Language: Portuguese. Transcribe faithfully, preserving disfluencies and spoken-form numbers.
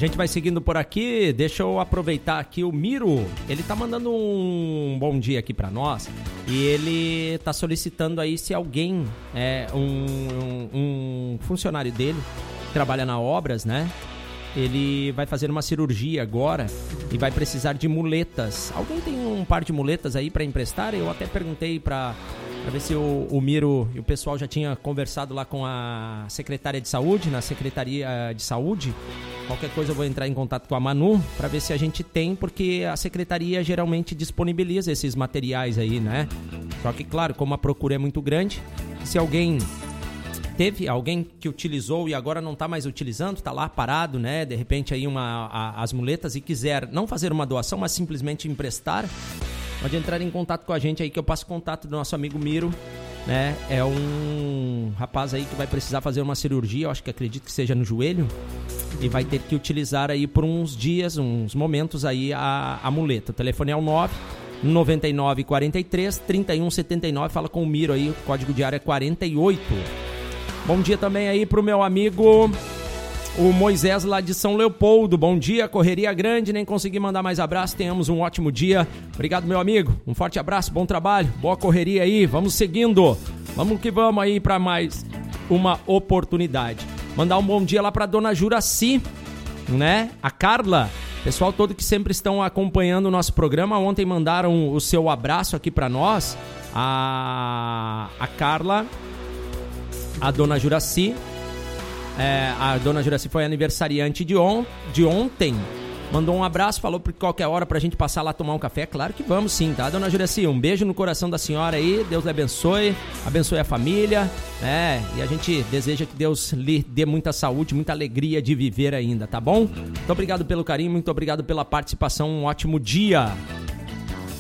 gente vai seguindo por aqui, deixa eu aproveitar aqui o Miro, ele tá mandando um bom dia aqui pra nós e ele tá solicitando aí se alguém, é, um, um, um funcionário dele, que trabalha na Obras, né? Ele vai fazer uma cirurgia agora e vai precisar de muletas. Alguém tem um par de muletas aí pra emprestar? Eu até perguntei pra... Para ver se o, o Miro e o pessoal já tinha conversado lá com a secretária de saúde, na Secretaria de Saúde. Qualquer coisa eu vou entrar em contato com a Manu para ver se a gente tem, porque a secretaria geralmente disponibiliza esses materiais aí, né? Só que, claro, como a procura é muito grande, se alguém teve, alguém que utilizou e agora não está mais utilizando, está lá parado, né? De repente aí uma, a, as muletas e quiser não fazer uma doação, mas simplesmente emprestar, pode entrar em contato com a gente aí, que eu passo contato do nosso amigo Miro, né? É um rapaz aí que vai precisar fazer uma cirurgia, eu acho que acredito que seja no joelho, e vai ter que utilizar aí por uns dias, uns momentos aí a, a muleta. O telefone é o nove noventa e nove quarenta e três trinta e um setenta e nove, fala com o Miro aí, o código de área é quarenta e oito. Bom dia também aí pro meu amigo... o Moisés lá de São Leopoldo, bom dia, correria grande, nem consegui mandar mais abraço, tenhamos um ótimo dia, obrigado meu amigo, um forte abraço, bom trabalho, boa correria aí, vamos seguindo, vamos que vamos aí para mais uma oportunidade. Mandar um bom dia lá para dona Juraci, né, a Carla, pessoal todo que sempre estão acompanhando o nosso programa, ontem mandaram o seu abraço aqui para nós, a, a Carla, a dona Juraci. É, a dona Juraci foi aniversariante de, on, de ontem, mandou um abraço, falou por qualquer hora pra gente passar lá tomar um café. Claro que vamos sim, tá, dona Juraci? Um beijo no coração da senhora aí, Deus lhe abençoe, abençoe a família, né? E a gente deseja que Deus lhe dê muita saúde, muita alegria de viver ainda, tá bom? Muito obrigado pelo carinho, muito obrigado pela participação, um ótimo dia.